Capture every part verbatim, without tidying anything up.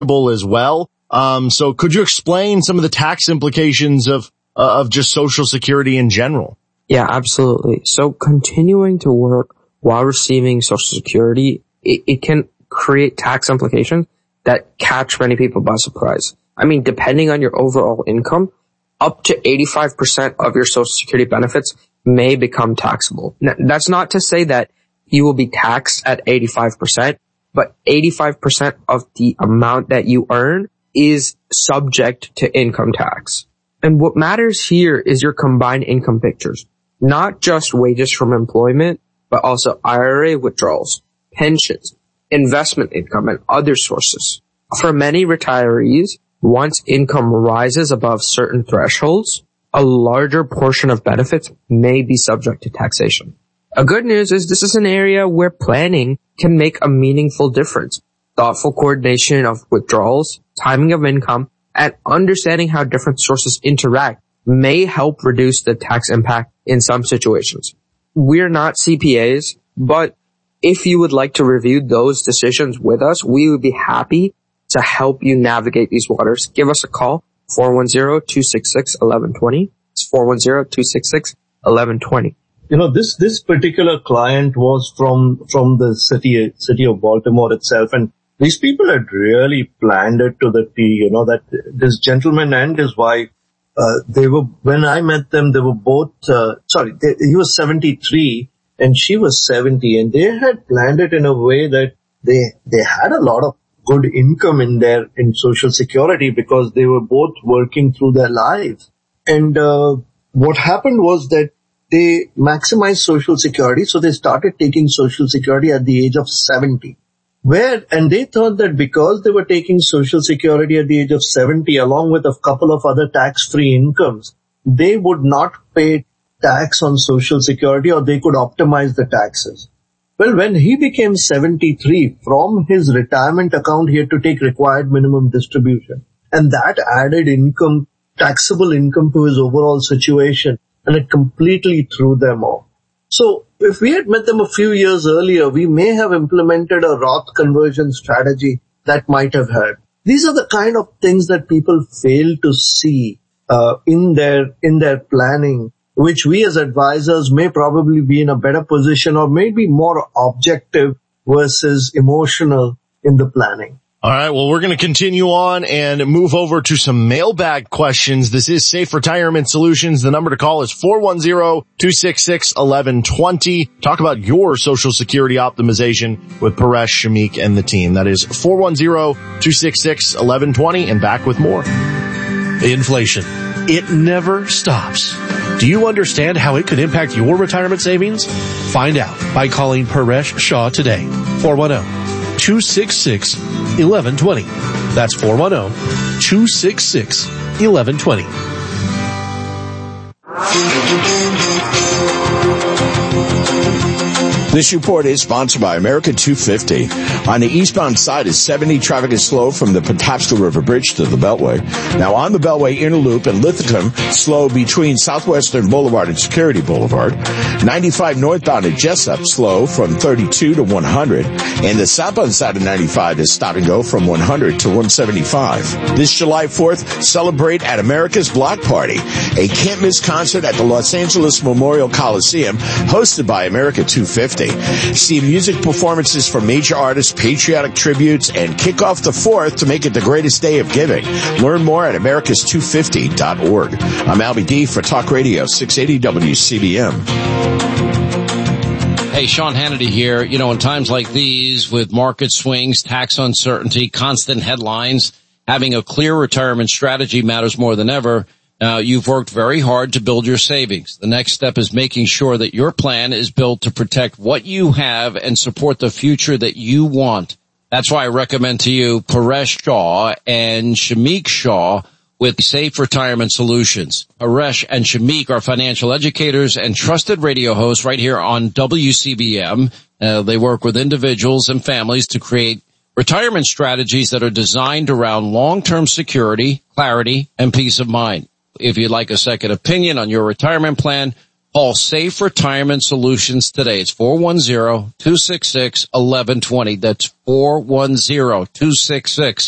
as well. Um, so could you explain some of the tax implications of, uh, of just Social Security in general? Yeah, absolutely. So continuing to work while receiving Social Security, it, it can create tax implications that catch many people by surprise. I mean, depending on your overall income, up to eighty-five percent of your Social Security benefits may become taxable. Now, that's not to say that you will be taxed at eighty-five percent, but eighty-five percent of the amount that you earn is subject to income tax. And what matters here is your combined income pictures, not just wages from employment, but also I R A withdrawals, pensions, investment income, and other sources. For many retirees, once income rises above certain thresholds, a larger portion of benefits may be subject to taxation. A good news is this is an area where planning can make a meaningful difference. Thoughtful coordination of withdrawals, timing of income, and understanding how different sources interact may help reduce the tax impact in some situations. We're not C P As, but if you would like to review those decisions with us, we would be happy to help you navigate these waters. Give us a call, four one zero, two six six, one one two zero. It's four one zero, two six six, one one two zero. You know, this, this particular client was from, from the city, city of Baltimore itself. And these people had really planned it to the T, you know, that this gentleman and his wife, uh, they were, when I met them, they were both, uh, sorry, they, he was seventy-three and she was seventy, and they had planned it in a way that they, they had a lot of good income in their, in Social Security because they were both working through their lives. And, uh, what happened was that they maximized Social Security, so they started taking Social Security at the age of seventy. Where, and they thought that because they were taking Social Security at the age of seventy, along with a couple of other tax-free incomes, they would not pay tax on Social Security, or they could optimize the taxes. Well, when he became seventy-three, from his retirement account, he had to take required minimum distribution. And that added income, taxable income to his overall situation, and it completely threw them off. So if we had met them a few years earlier, we may have implemented a Roth conversion strategy that might have helped. These are the kind of things that people fail to see uh, in their in their planning, which we as advisors may probably be in a better position, or maybe more objective versus emotional in the planning. All right. Well, we're going to continue on and move over to some mailbag questions. This is Safe Retirement Solutions. The number to call is four one zero, two six six, one one two zero. Talk about your Social Security optimization with Paresh, Shamik, and the team. That is four one zero, two six six, one one two zero, and back with more. Inflation. It never stops. Do you understand how it could impact your retirement savings? Find out by calling Paresh Shah today. four one zero, two six six, one one two zero. That's four one zero, two six six, one one two zero. This report is sponsored by America two fifty. On the eastbound side is seventy. Traffic is slow from the Patapsco River Bridge to the Beltway. Now on the Beltway Inner Loop in Linthicum, slow between Southwestern Boulevard and Security Boulevard. ninety-five northbound at Jessup, slow from thirty-two to one hundred. And the southbound side of ninety-five is stop and go from one hundred to one seventy-five. This July fourth, celebrate at America's Block Party, a can't miss concert at the Los Angeles Memorial Coliseum, hosted by America two fifty. See music performances from major artists, patriotic tributes, and kick off the fourth to make it the greatest day of giving. Learn more at americas two fifty dot org. I'm Albie D for Talk Radio six eighty W C B M. Hey, Sean Hannity here. You know, in times like these, with market swings, tax uncertainty, constant headlines, having a clear retirement strategy matters more than ever. Now, you've worked very hard to build your savings. The next step is making sure that your plan is built to protect what you have and support the future that you want. That's why I recommend to you Paresh Shah and Shamik Shah with Safe Retirement Solutions. Paresh and Shamik are financial educators and trusted radio hosts right here on W C B M. Uh, they work with individuals and families to create retirement strategies that are designed around long-term security, clarity, and peace of mind. If you'd like a second opinion on your retirement plan, call Safe Retirement Solutions today. It's four one zero, two six six, one one two zero. That's four one zero, two six six, one one two zero.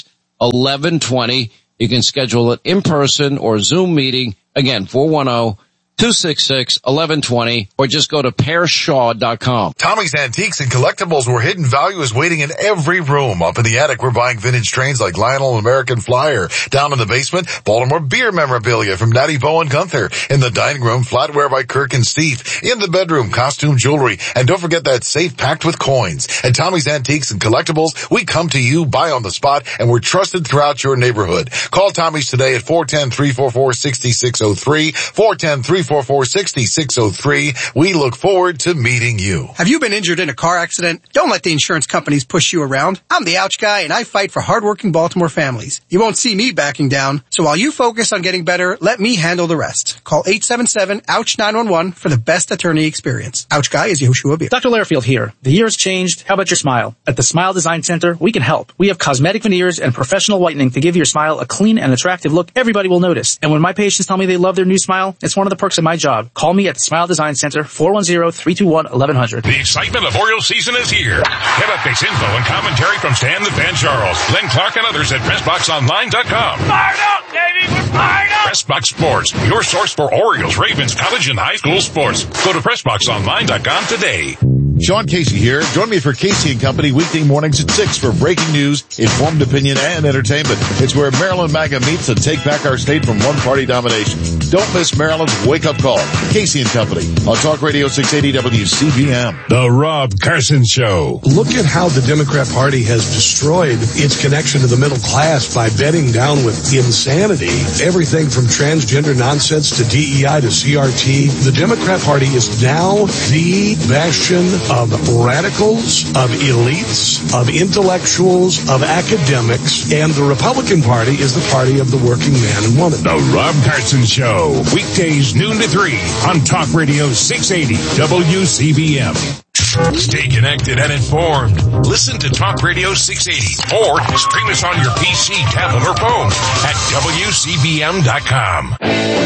eleven twenty. You can schedule it in person or Zoom meeting. Again, four one zero, two six six, eleven twenty, or just go to pear shaw dot com. Tommy's Antiques and Collectibles, where hidden value is waiting in every room. Up in the attic, we're buying vintage trains like Lionel and American Flyer. Down in the basement, Baltimore beer memorabilia from Natty Bo and Gunther. In the dining room, flatware by Kirk and Steve. In the bedroom, costume jewelry. And don't forget that safe packed with coins. At Tommy's Antiques and Collectibles, we come to you, buy on the spot, and we're trusted throughout your neighborhood. Call Tommy's today at four one zero, three four four, six six zero three, four one zero, three four four, six six zero three. We look forward to meeting you. Have you been injured in a car accident? Don't let the insurance companies push you around. I'm the ouch guy, and I fight for hardworking Baltimore families. You won't see me backing down, so while you focus on getting better, let me handle the rest. Call eight seven seven, ouch, nine one one for the best attorney experience. Ouch guy is Yehoshua Beer. Doctor Lairfield here. The year has changed. How about your smile? At the Smile Design Center, we can help. We have cosmetic veneers and professional whitening to give your smile a clean and attractive look everybody will notice. And when my patients tell me they love their new smile, it's one of the perks of my job. Call me at the Smile Design Center, four one zero, three two one, eleven hundred. The excitement of Orioles season is here. Get updates, info, and commentary from Stan the Fan Charles, Glenn Clark, and others at press box online dot com. Fired up, baby! We're fired up! PressBox Sports, your source for Orioles, Ravens, college, and high school sports. Go to press box online dot com today. Sean Casey here. Join me for Casey and Company weekday mornings at six for breaking news, informed opinion, and entertainment. It's where Maryland MAGA meets and take back our state from one-party domination. Don't miss Maryland's wake-up call. Casey and Company on Talk Radio six eighty W C B M. The Rob Carson Show. Look at how the Democrat Party has destroyed its connection to the middle class by bedding down with insanity. Everything from transgender nonsense to D E I to C R T. The Democrat Party is now the bastion of radicals, of elites, of intellectuals, of academics, and the Republican Party is the party of the working man and woman. The Rob Carson Show, weekdays noon to three on Talk Radio six eighty W C B M. Stay connected and informed. Listen to Talk Radio six eighty or stream us on your P C, tablet, or phone at W C B M dot com.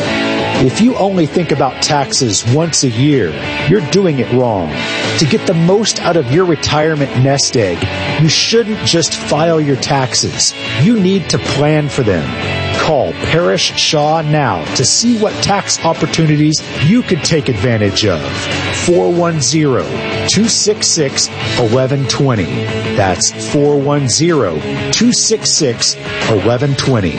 If you only think about taxes once a year, you're doing it wrong. To get the most out of your retirement nest egg, you shouldn't just file your taxes. You need to plan for them. Call Parrish Shaw now to see what tax opportunities you could take advantage of. four one zero, two six six, eleven twenty. That's four one zero, two six six, eleven twenty.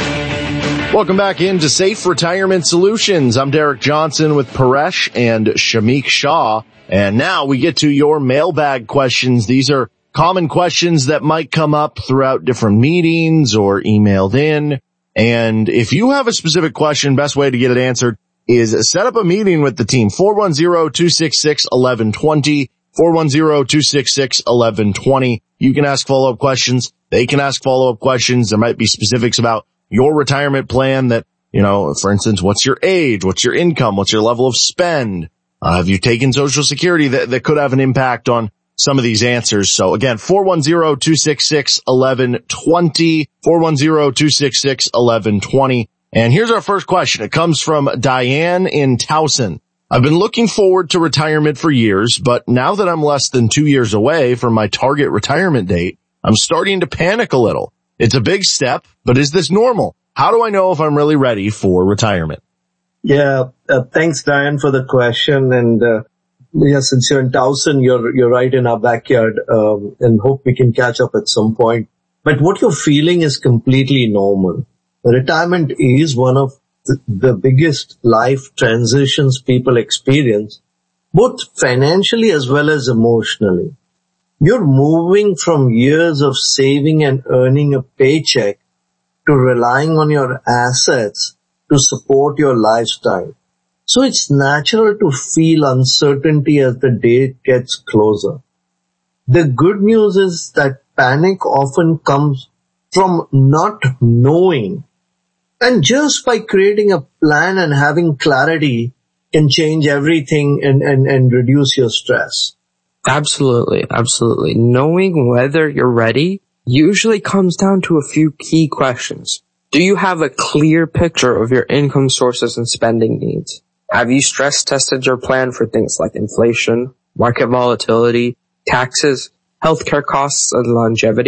Welcome back into Safe Retirement Solutions. I'm Derek Johnson with Paresh and Shamik Shah. And now we get to your mailbag questions. These are common questions that might come up throughout different meetings or emailed in. And if you have a specific question, best way to get it answered is set up a meeting with the team. four one zero, two six six, eleven twenty. four one zero, two six six, eleven twenty. You can ask follow-up questions. They can ask follow-up questions. There might be specifics about your retirement plan that, you know, for instance, what's your age? What's your income? What's your level of spend? Uh, have you taken Social Security? That, that could have an impact on some of these answers. So again, four one zero, two six six, eleven twenty, four one zero, two six six, eleven twenty. And here's our first question. It comes from Diane in Towson. I've been looking forward to retirement for years, but now that I'm less than two years away from my target retirement date, I'm starting to panic a little. It's a big step, but is this normal? How do I know if I'm really ready for retirement? Yeah, uh, thanks, Diane, for the question. And uh, yeah, since you're in Towson, you're you're right in our backyard, um, and hope we can catch up at some point. But what you're feeling is completely normal. Retirement is one of the, the biggest life transitions people experience, both financially as well as emotionally. You're moving from years of saving and earning a paycheck to relying on your assets to support your lifestyle. So it's natural to feel uncertainty as the date gets closer. The good news is that panic often comes from not knowing. And just by creating a plan and having clarity can change everything and, and, and reduce your stress. Absolutely, absolutely. Knowing whether you're ready usually comes down to a few key questions. Do you have a clear picture of your income sources and spending needs? Have you stress tested your plan for things like inflation, market volatility, taxes, healthcare costs, and longevity?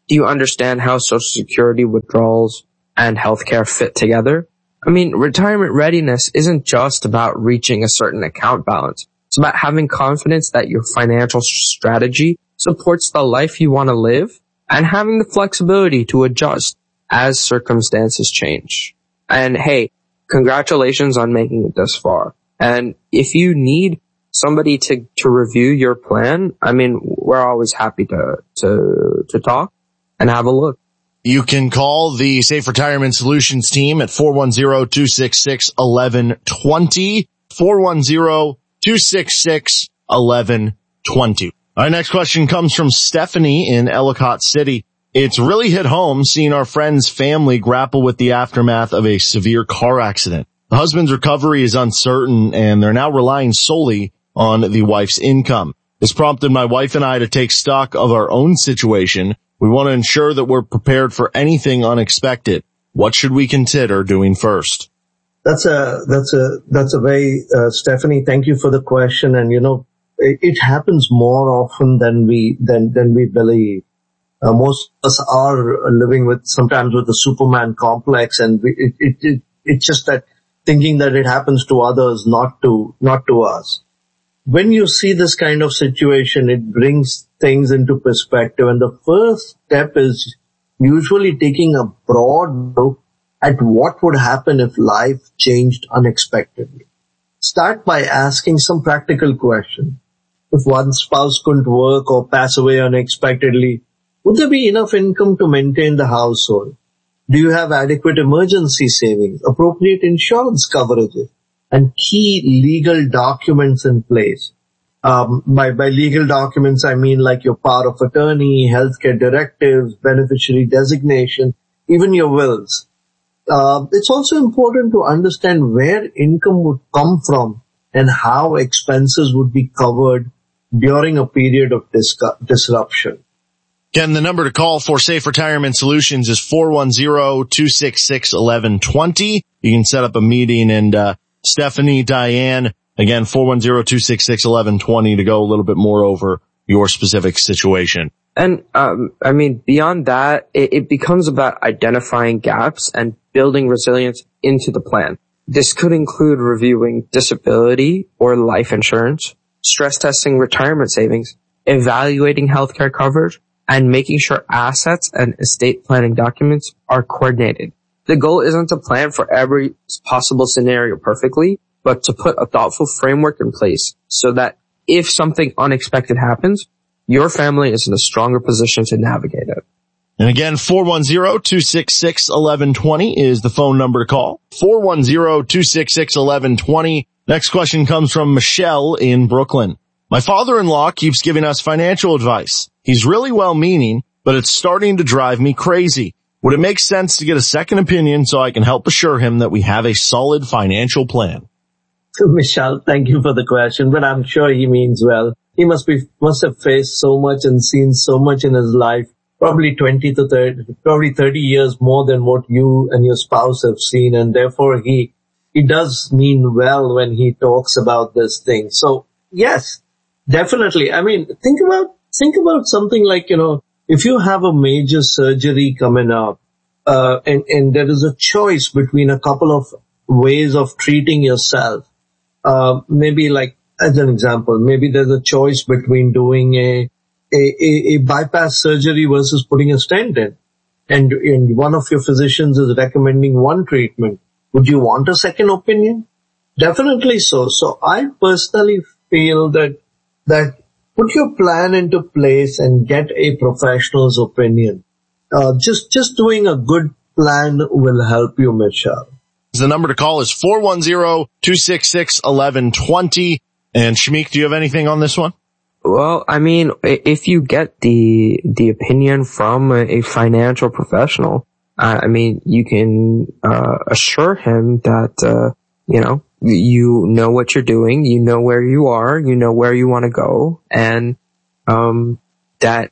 Do you understand how Social Security withdrawals and healthcare fit together? I mean, retirement readiness isn't just about reaching a certain account balance. It's about having confidence that your financial strategy supports the life you want to live and having the flexibility to adjust as circumstances change. And hey, congratulations on making it this far. And if you need somebody to, to review your plan, I mean, we're always happy to, to, to talk and have a look. You can call the Safe Retirement Solutions team at four one zero, two six six, one one two zero, four one zero, two six six, one one two zero. Our next question comes from Stephanie in Ellicott City. It's really hit home seeing our friend's family grapple with the aftermath of a severe car accident. The husband's recovery is uncertain, and they're now relying solely on the wife's income. This prompted my wife and I to take stock of our own situation. We want to ensure that we're prepared for anything unexpected. What should we consider doing first? That's a, that's a, that's a very, uh, Stephanie, thank you for the question. And you know, it, it happens more often than we, than, than we believe. Uh, most of us are living with, sometimes with the Superman complex, and we, it, it, it, it's just that thinking that it happens to others, not to, not to us. When you see this kind of situation, it brings things into perspective. And the first step is usually taking a broad look at what would happen if life changed unexpectedly. Start by asking some practical questions. If one spouse couldn't work or pass away unexpectedly, would there be enough income to maintain the household? Do you have adequate emergency savings, appropriate insurance coverages, and key legal documents in place? Um, by, by legal documents, I mean like your power of attorney, healthcare directives, beneficiary designation, even your wills. Uh, it's also important to understand where income would come from and how expenses would be covered during a period of dis- disruption. Again, the number to call for Safe Retirement Solutions is four one zero, two six six, one one two zero. You can set up a meeting, and uh Stephanie, Diane, again, four one zero, two six six, one one two zero to go a little bit more over your specific situation. And, um, I mean, beyond that, it, it becomes about identifying gaps and building resilience into the plan. This could include reviewing disability or life insurance, stress testing retirement savings, evaluating healthcare coverage, and making sure assets and estate planning documents are coordinated. The goal isn't to plan for every possible scenario perfectly, but to put a thoughtful framework in place so that if something unexpected happens, your family is in a stronger position to navigate it. And again, four one zero, two six six, one one two zero is the phone number to call. four one zero, two six six, one one two zero. Next question comes from Michelle in Brooklyn. My father-in-law keeps giving us financial advice. He's really well-meaning, but it's starting to drive me crazy. Would it make sense to get a second opinion so I can help assure him that we have a solid financial plan? So, Michelle, thank you for the question, but I'm sure he means well. He must be, must have faced so much and seen so much in his life, probably twenty to thirty, probably thirty years more than what you and your spouse have seen. And therefore he, he does mean well when he talks about this thing. So yes, definitely. I mean, think about, think about something like, you know, if you have a major surgery coming up, uh, and, and there is a choice between a couple of ways of treating yourself, uh, maybe like, as an example, maybe there's a choice between doing a, a, a, a bypass surgery versus putting a stent in. And, and one of your physicians is recommending one treatment. Would you want a second opinion? Definitely so. So I personally feel that, that put your plan into place and get a professional's opinion. Uh, just, just doing a good plan will help you, Michelle. The number to call is four one zero, two six six, one one two zero. And Shamik, do you have anything on this one? Well, I mean, if you get the, the opinion from a financial professional, I mean, you can, uh, assure him that, uh, you know, you know what you're doing, you know where you are, you know where you want to go, and, um, that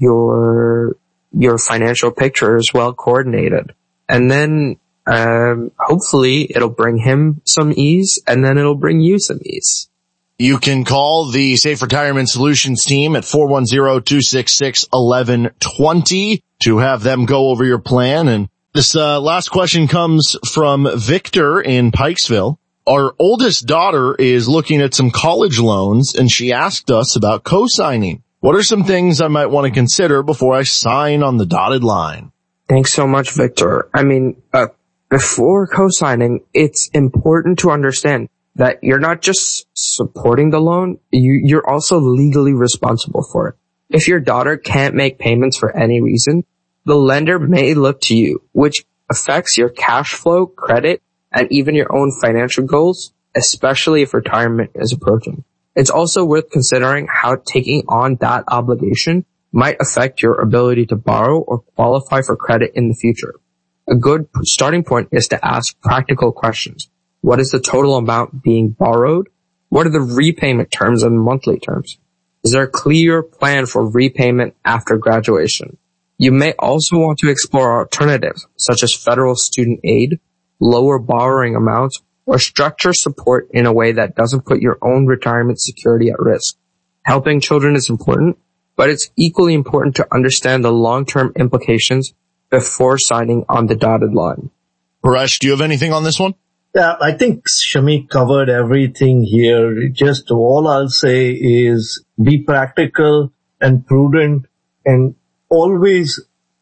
your, your financial picture is well coordinated. And then, um, hopefully it'll bring him some ease, and then it'll bring you some ease. You can call the Safe Retirement Solutions team at four one zero, two six six, one one two zero, to have them go over your plan. And this uh, last question comes from Victor in Pikesville. Our oldest daughter is looking at some college loans, and she asked us about co-signing. What are some things I might want to consider before I sign on the dotted line? Thanks so much, Victor. I mean, uh, before co-signing, it's important to understand that you're not just supporting the loan, you, you're also legally responsible for it. If your daughter can't make payments for any reason, the lender may look to you, which affects your cash flow, credit, and even your own financial goals, especially if retirement is approaching. It's also worth considering how taking on that obligation might affect your ability to borrow or qualify for credit in the future. A good starting point is to ask practical questions. What is the total amount being borrowed? What are the repayment terms and monthly terms? Is there a clear plan for repayment after graduation? You may also want to explore alternatives such as federal student aid, lower borrowing amounts, or structure support in a way that doesn't put your own retirement security at risk. Helping children is important, but it's equally important to understand the long-term implications before signing on the dotted line. Paresh, do you have anything on this one? Yeah, I think Shamik covered everything here. Just all I'll say is be practical and prudent and always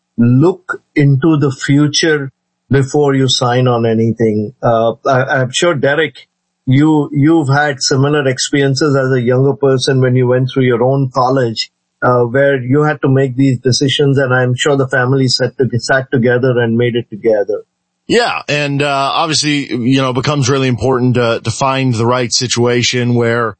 look into the future before you sign on anything. Uh, I, I'm sure, Derek, you, you've had similar experiences as a younger person when you went through your own college, uh, where you had to make these decisions, and I'm sure the family sat, to, sat together and made it together. Yeah, and uh obviously, you know, it becomes really important to, to find the right situation where,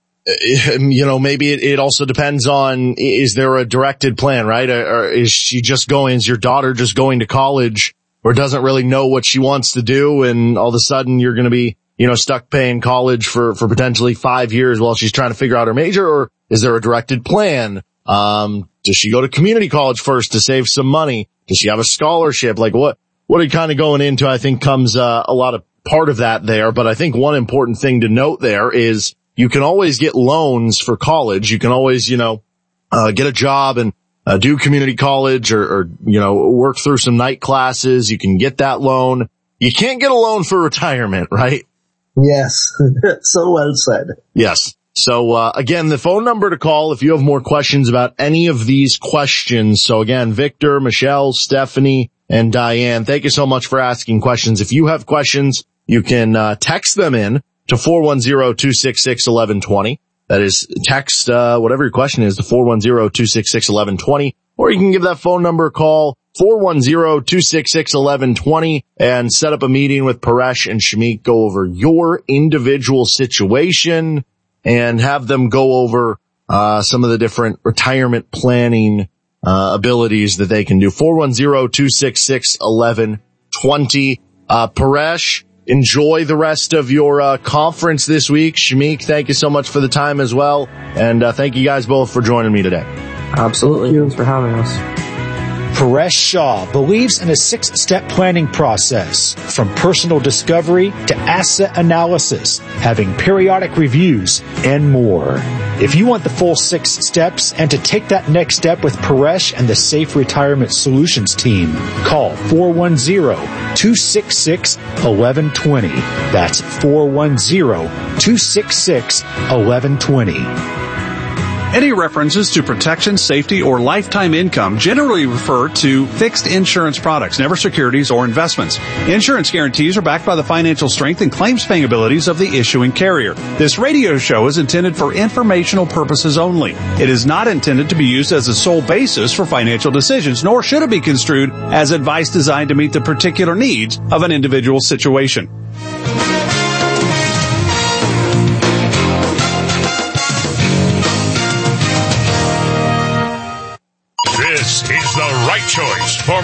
you know, maybe it, it also depends on, is there a directed plan, right? Or, or is she just going, is your daughter just going to college or doesn't really know what she wants to do, and all of a sudden you're going to be, you know, stuck paying college for, for potentially five years while she's trying to figure out her major? Or is there a directed plan? Um, does she go to community college first to save some money? Does she have a scholarship? Like what, what are you kind of going into, I think comes, uh, a lot of part of that there. But I think one important thing to note there is you can always get loans for college. You can always, you know, uh, get a job and Uh, do community college or, or, you know, work through some night classes. You can get that loan. You can't get a loan for retirement, right? Yes. So well said. Yes. So, uh, again, the phone number to call if you have more questions about any of these questions. So again, Victor, Michelle, Stephanie, and Diane, thank you so much for asking questions. If you have questions, you can, uh, text them in to four one zero, two six six, one one two zero. That is text, uh, whatever your question is, to four one zero, two six six, one one two zero, or you can give that phone number a call, four one zero, two six six, one one two zero, and set up a meeting with Paresh and Shamik, go over your individual situation and have them go over, uh, some of the different retirement planning, uh, abilities that they can do. four one zero, two six six, one one two zero. Uh, Paresh, enjoy the rest of your uh, conference this week. Shamik, thank you so much for the time as well. And uh, thank you guys both for joining me today. Absolutely. Thanks for having us. Paresh Shah believes in a six-step planning process, from personal discovery to asset analysis, having periodic reviews, and more. If you want the full six steps and to take that next step with Paresh and the Safe Retirement Solutions team, call four one zero, two six six, one one two zero. That's four one zero, two six six, one one two zero. Any references to protection, safety, or lifetime income generally refer to fixed insurance products, never securities or investments. Insurance guarantees are backed by the financial strength and claims-paying abilities of the issuing carrier. This radio show is intended for informational purposes only. It is not intended to be used as a sole basis for financial decisions, nor should it be construed as advice designed to meet the particular needs of an individual situation. This is the right choice for